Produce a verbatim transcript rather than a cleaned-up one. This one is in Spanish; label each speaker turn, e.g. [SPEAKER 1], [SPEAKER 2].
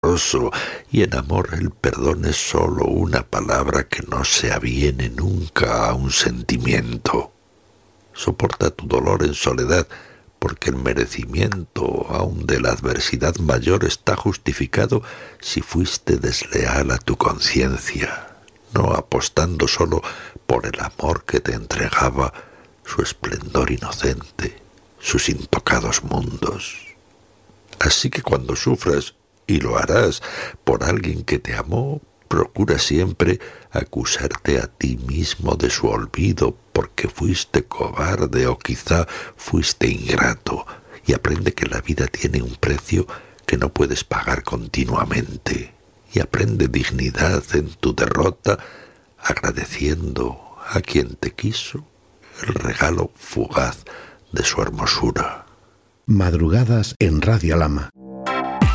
[SPEAKER 1] doloroso, y en amor el perdón es sólo una palabra que no se aviene nunca a un sentimiento. Soporta tu dolor en soledad, porque el merecimiento aun de la adversidad mayor está justificado si fuiste desleal a tu conciencia, no apostando solo por el amor que te entregaba su esplendor inocente, sus intocados mundos. Así que cuando sufras, y lo harás por alguien que te amó, procura siempre acusarte a ti mismo de su olvido porque fuiste cobarde o quizá fuiste ingrato, y aprende que la vida tiene un precio que no puedes pagar continuamente, y aprende dignidad en tu derrota agradeciendo a quien te quiso el regalo fugaz de su hermosura.
[SPEAKER 2] Madrugadas en Radio Lama.